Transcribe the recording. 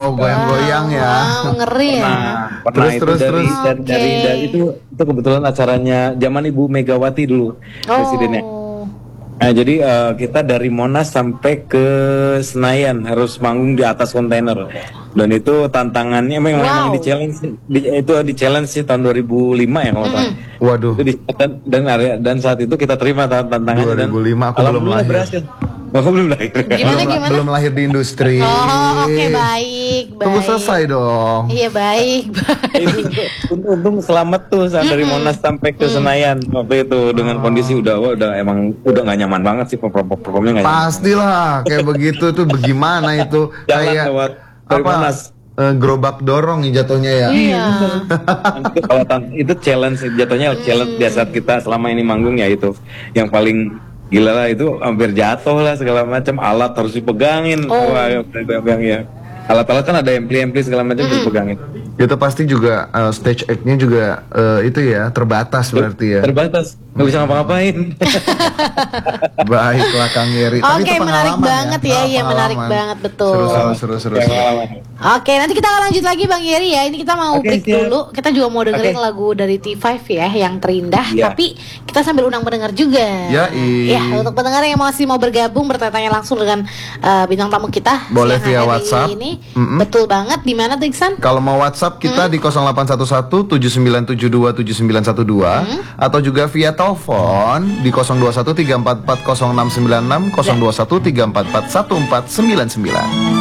Oh, goyang-goyang ya. Wow, ngeri ya. Pernah itu Terus. dari itu kebetulan acaranya zaman Ibu Megawati dulu presidennya. Oh. Nah, jadi kita dari Monas sampai ke Senayan harus manggung di atas kontainer. Dan itu tantangannya memang Wow. di challenge sih tahun 2005 ya kalau nggak salah. Waduh. Itu dan saat itu kita terima tantangannya 2005 aku belum alhamdulillah lahir. berhasil. Aku belum lahir. Gimana? Belum lahir di industri. Oh, oke, baik. Tunggu selesai dong. Iya, baik. Itu untung selamat tuh saat dari Monas sampai ke Senayan waktu itu dengan kondisi udah nggak nyaman banget sih performnya nggak nyaman. Pastilah kayak begitu tuh bagaimana itu Jalan kayak lewat dari apa? Monas. Gerobak dorong nih jatuhnya ya. Iya. Itu challenge jatuhnya challenge di saat kita selama ini manggung ya itu yang paling gila lah, itu hampir jatuh lah segala macam, alat harus dipegangin. Wah, pegang ya. Alat-alat kan ada ampli segala macam dipegangin. Itu pasti juga stage act-nya juga itu ya terbatas berarti ya. Terbatas, nggak bisa ngapa-ngapain. Baiklah Kang Geri. Tapi Oke, itu menarik pengalaman banget ya. Iya, menarik pengalaman. banget, betul. Seru. Oke, nanti kita akan lanjut lagi Bang Yeri ya. Ini kita mau Oke, break siap. dulu. Kita juga mau dengerin lagu dari T5 ya, yang terindah. Iya. Tapi kita sambil undang pendengar juga. Yai. Ya, untuk pendengar yang masih mau bergabung, bertanya langsung dengan bintang tamu kita Boleh siang via hari WhatsApp. Ini. Betul banget. Di mana tuh Iksan? Kalau mau WhatsApp kita di 0811 7972 7912 atau juga via telepon di 021 344 0696 021 344 1499.